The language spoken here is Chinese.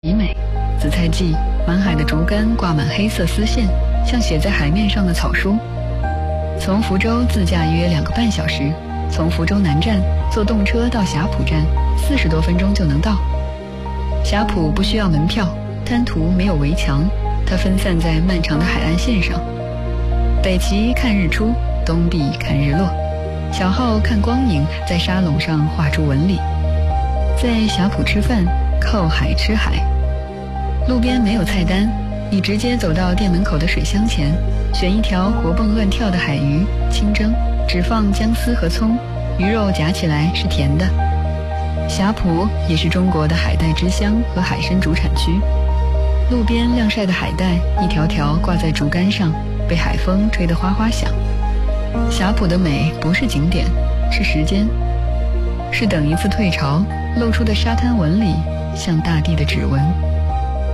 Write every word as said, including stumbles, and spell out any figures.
极美。紫菜季，满海的竹竿挂满黑色丝线，像写在海面上的草书。从福州自驾约两个半小时，从福州南站坐动车到霞浦站，四十多分钟就能到。霞浦不需要门票，滩涂没有围墙，它分散在漫长的海岸线上。北齐看日出，东壁看日落，小号看光影，在沙垄上画出纹理。在霞浦吃饭，靠海吃海。路边没有菜单，你直接走到店门口的水箱前，选一条活蹦乱跳的海鱼，清蒸，只放姜丝和葱，鱼肉夹起来是甜的。霞浦也是中国的海带之乡和海参主产区，路边晾晒的海带一条条挂在竹竿上，被海风吹得哗哗响。霞浦的美不是景点，是时间，是等一次退潮露出的沙滩纹理，像大地的指纹。